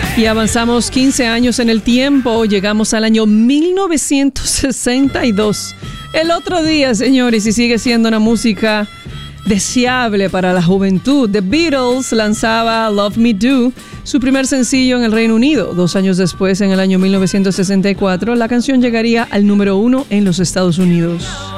Y avanzamos 15 años en el tiempo, llegamos al año 1962. El otro día, señores, y sigue siendo una música deseable para la juventud. The Beatles lanzaba Love Me Do, su primer sencillo en el Reino Unido. 2 años después, en el año 1964, la canción llegaría al número 1 en los Estados Unidos.